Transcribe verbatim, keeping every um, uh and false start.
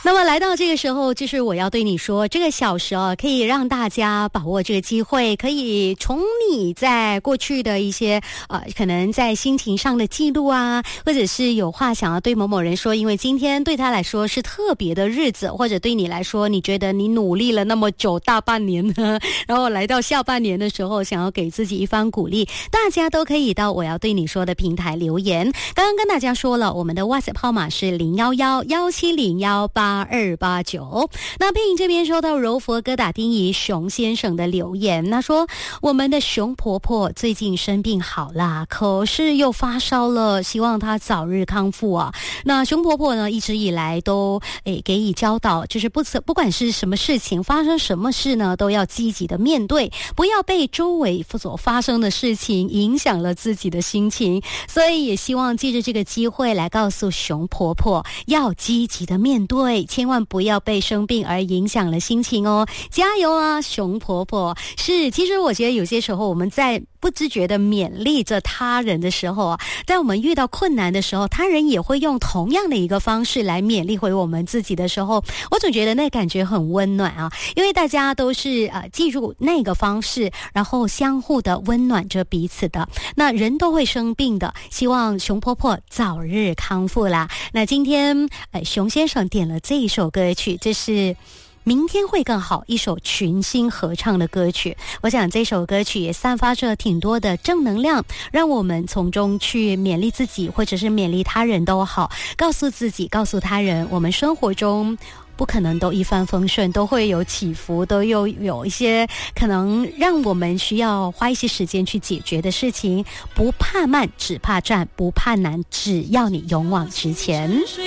那么来到这个时候，就是我要对你说，这个小时哦，可以让大家把握这个机会，可以从你在过去的一些呃，可能在心情上的记录啊，或者是有话想要对某某人说，因为今天对他来说是特别的日子，或者对你来说，你觉得你努力了那么久大半年呢，然后来到下半年的时候，想要给自己一番鼓励，大家都可以到我要对你说的平台留言。刚刚跟大家说了，我们的 WhatsApp 号码是零一一一七零一八二八九。那配音这边收到柔佛哥打丁仪熊先生的留言，他说我们的熊婆婆最近生病好啦，可是又发烧了，希望她早日康复啊。那熊婆婆呢，一直以来都诶给予教导，就是不不管是什么事情发生什么事呢，都要积极的面对，不要被周围所发生的事情影响了自己的心情。所以也希望借着这个机会来告诉熊婆婆，要积极的面对，千万不要被生病而影响了心情哦，加油啊，熊婆婆！是，其实我觉得有些时候我们在不自觉的勉励着他人的时候啊，在我们遇到困难的时候，他人也会用同样的一个方式来勉励回我们自己的时候，我总觉得那感觉很温暖啊，因为大家都是呃记住那个方式，然后相互的温暖着彼此的。那人都会生病的，希望熊婆婆早日康复啦。那今天呃熊先生点了这一首歌曲，这是明天会更好，一首群星合唱的歌曲。我想这首歌曲也散发着挺多的正能量，让我们从中去勉励自己，或者是勉励他人都好，告诉自己告诉他人，我们生活中不可能都一帆风顺，都会有起伏，都有有一些可能让我们需要花一些时间去解决的事情。不怕慢，只怕站；不怕难，只要你勇往直前。